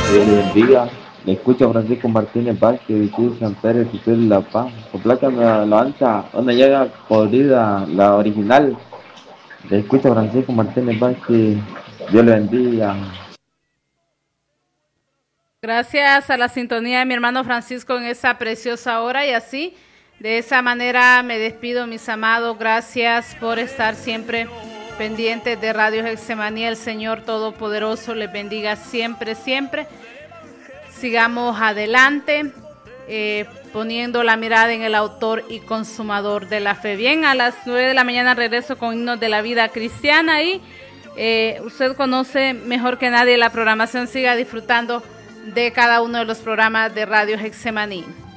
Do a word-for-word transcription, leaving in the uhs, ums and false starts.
Dios le bendiga. Le escucho a Francisco Martínez Vázquez, de Cruz San Pérez, y de La Paz. Complácame la lanza, donde llega podrida, la original. Le escucho a Francisco Martínez Vázquez. Dios le bendiga. Gracias a la sintonía de mi hermano Francisco en esa preciosa hora, y así, de esa manera me despido, mis amados. Gracias por estar siempre pendientes de Radio Getsemaní. El Señor Todopoderoso les bendiga siempre, siempre. Sigamos adelante, eh, poniendo la mirada en el autor y consumador de la fe. Bien, a las nueve de la mañana regreso con Himnos de la Vida Cristiana, y eh, usted conoce mejor que nadie la programación. Siga disfrutando de cada uno de los programas de Radio Getsemaní.